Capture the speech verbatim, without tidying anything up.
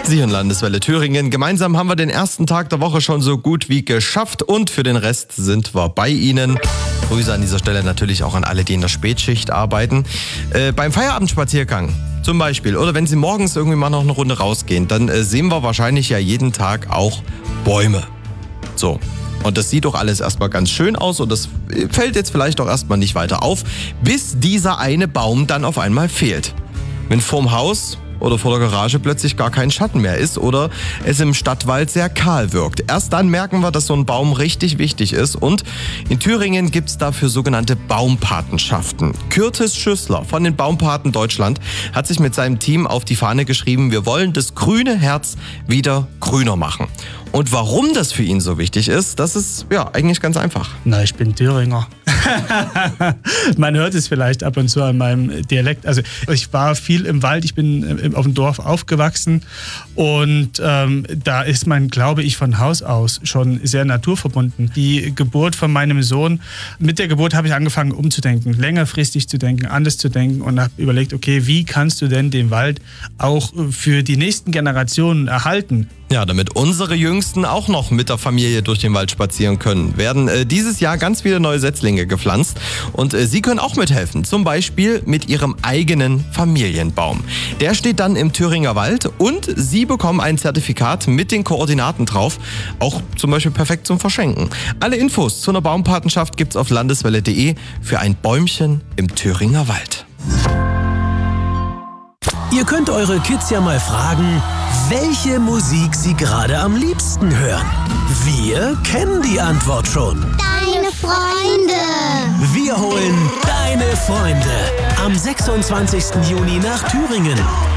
Sie hören Landeswelle Thüringen. Gemeinsam haben wir den ersten Tag der Woche schon so gut wie geschafft und für den Rest sind wir bei Ihnen. Grüße an dieser Stelle natürlich auch an alle, die in der Spätschicht arbeiten. Äh, beim Feierabendspaziergang zum Beispiel oder wenn Sie morgens irgendwie mal noch eine Runde rausgehen, dann äh, sehen wir wahrscheinlich ja jeden Tag auch Bäume. So. Und das sieht doch alles erstmal ganz schön aus und das fällt jetzt vielleicht auch erstmal nicht weiter auf, bis dieser eine Baum dann auf einmal fehlt. Wenn vorm Haus oder vor der Garage plötzlich gar kein Schatten mehr ist oder es im Stadtwald sehr kahl wirkt. Erst dann merken wir, dass so ein Baum richtig wichtig ist und in Thüringen gibt es dafür sogenannte Baumpatenschaften. Curtis Schüssler von den Baumpaten Deutschland hat sich mit seinem Team auf die Fahne geschrieben, wir wollen das grüne Herz wieder grüner machen. Und warum das für ihn so wichtig ist, das ist ja eigentlich ganz einfach. Na, ich bin Thüringer. Man hört es vielleicht ab und zu an meinem Dialekt. Also ich war viel im Wald, ich bin auf dem Dorf aufgewachsen und ähm, da ist man, glaube ich, von Haus aus schon sehr naturverbunden. Die Geburt von meinem Sohn, mit der Geburt habe ich angefangen umzudenken, längerfristig zu denken, anders zu denken und habe überlegt, okay, wie kannst du denn den Wald auch für die nächsten Generationen erhalten? Ja, damit unsere Jüngsten auch noch mit der Familie durch den Wald spazieren können, werden äh, dieses Jahr ganz viele neue Setzlinge gepflanzt und äh, Sie können auch mithelfen, zum Beispiel mit Ihrem eigenen Familienbaum. Der steht dann im Thüringer Wald und Sie bekommen ein Zertifikat mit den Koordinaten drauf, auch zum Beispiel perfekt zum Verschenken. Alle Infos zu einer Baumpatenschaft gibt's auf landeswelle punkt de für ein Bäumchen im Thüringer Wald. Ihr könnt eure Kids ja mal fragen, welche Musik sie gerade am liebsten hören. Wir kennen die Antwort schon. Deine Freunde. Wir holen deine Freunde am sechsundzwanzigsten Juni nach Thüringen.